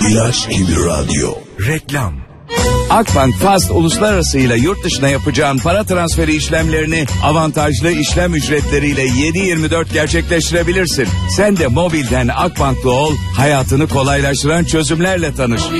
İlaç gibi radyo. Reklam. Akbank Fast Uluslararası ile yurt dışına yapacağın para transferi işlemlerini avantajlı işlem ücretleriyle 7/24 gerçekleştirebilirsin. Sen de mobilden Akbank'lı ol, hayatını kolaylaştıran çözümlerle tanış.